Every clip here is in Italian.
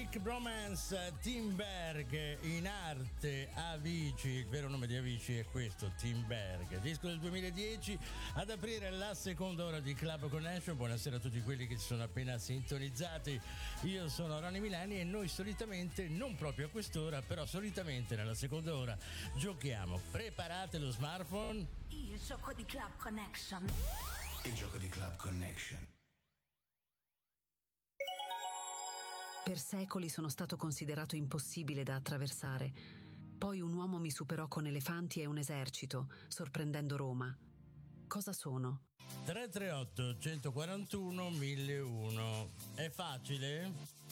Fake Bromance, Tim Berg, in arte Avicii, il vero nome di Avicii è questo, Tim Berg, disco del 2010, ad aprire la seconda ora di Club Connection. Buonasera a tutti quelli che si sono appena sintonizzati. Io sono Ronny Milani e noi solitamente, non proprio a quest'ora, però solitamente nella seconda ora giochiamo. Preparate lo smartphone? Il gioco di Club Connection. Il gioco di Club Connection. Per secoli sono stato considerato impossibile da attraversare. Poi un uomo mi superò con elefanti e un esercito, sorprendendo Roma. Cosa sono? 338 141 1001. È facile?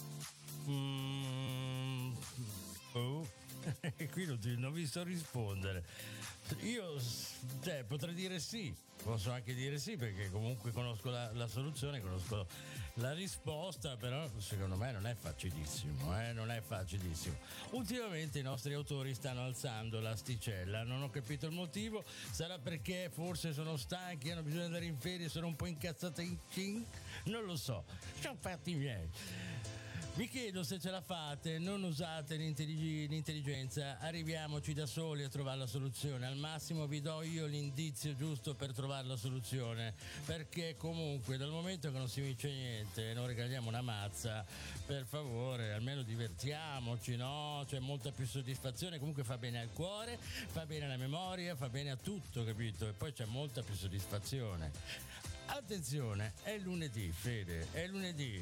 Qui non vi so rispondere. Io potrei dire sì, posso anche dire sì perché comunque conosco la soluzione, conosco la risposta, però secondo me non è facilissimo, non è facilissimo. Ultimamente i nostri autori stanno alzando l'asticella, non ho capito il motivo, sarà perché forse sono stanchi, hanno bisogno di andare in ferie, sono un po' incazzati, non lo so, sono fatti miei. Vi chiedo se ce la fate, non usate l'intelligenza, arriviamoci da soli a trovare la soluzione. Al massimo vi do io l'indizio giusto per trovare la soluzione, perché comunque dal momento che non si vince niente, non regaliamo una mazza, per favore, almeno divertiamoci, no? C'è molta più soddisfazione, comunque fa bene al cuore, fa bene alla memoria, fa bene a tutto, capito? E poi c'è molta più soddisfazione. Attenzione, è lunedì, Fede, è lunedì.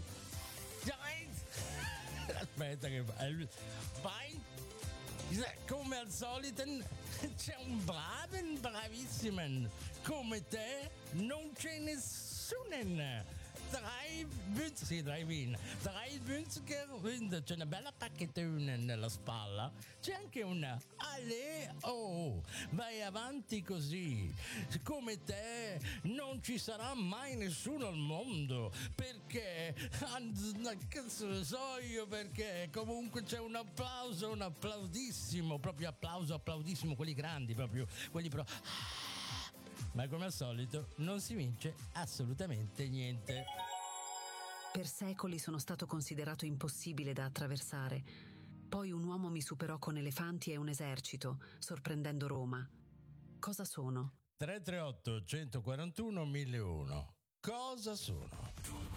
Aspetta che vai, come al solito c'è un bravissimo come te, non c'è nessuno. Drei Wünsker, c'è una bella pacchettone nella spalla, c'è anche una vai avanti così, come te non ci sarà mai nessuno al mondo, perché cazzo so io, perché comunque c'è un applauso, un applaudissimo, proprio applaudissimo, quelli grandi proprio, quelli ma come al solito non si vince assolutamente niente. Per secoli sono stato considerato impossibile da attraversare. Poi un uomo mi superò con elefanti e un esercito, sorprendendo Roma. Cosa sono? 338 141 1001. Cosa sono?